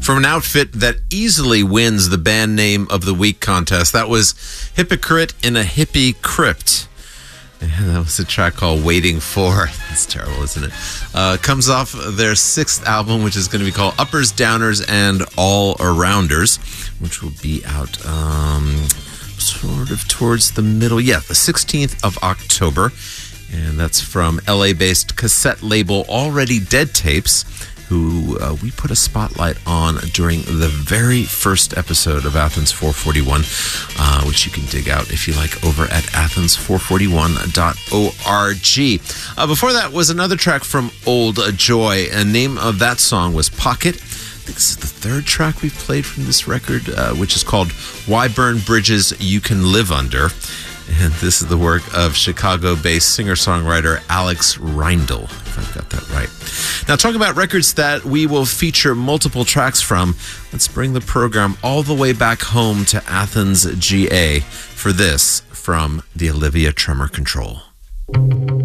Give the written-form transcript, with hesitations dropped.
from an outfit that easily wins the Band Name of the Week contest. That was Hypocrite in a Hippie Crypt. And that was a track called Waiting For. That's terrible, isn't it? Comes off their 6th album, which is going to be called Uppers, Downers, and All Arounders, which will be out sort of towards the middle. Yeah, the 16th of October. And that's from LA-based cassette label Already Dead Tapes, who we put a spotlight on during the very first episode of Athens 441, which you can dig out if you like over at athens441.org. Before that was another track from Old Joy, and the name of that song was Pocket. I think this is the 3rd track we've played from this record, which is called Why Burn Bridges You Can Live Under. And this is the work of Chicago-based singer-songwriter Alex Reindl, if I've got that right. Now, talking about records that we will feature multiple tracks from, let's bring the program all the way back home to Athens, GA, for this from the Olivia Tremor Control.